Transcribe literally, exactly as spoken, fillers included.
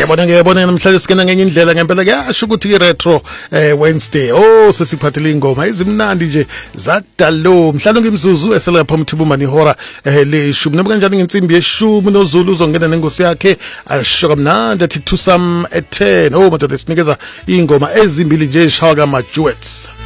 Ngiyabona ngiyabona namhlanje sikena ngenye indlela ngempela kuyasho ukuthi i-retro eh, Wednesday. Oh sesiphathele ingoma ezimnandi nje zakudalo. Mhlalo ngimzuzu esela lapha umthibuma nihora eh, leshumi. Noma kanjani ngensimbi yeshumi noZulu uzongena nengosi yakhe ashoka mnandi athi to some at ten. Oh madoda sinikeza ingoma ezimbili nje eshawa kama duets.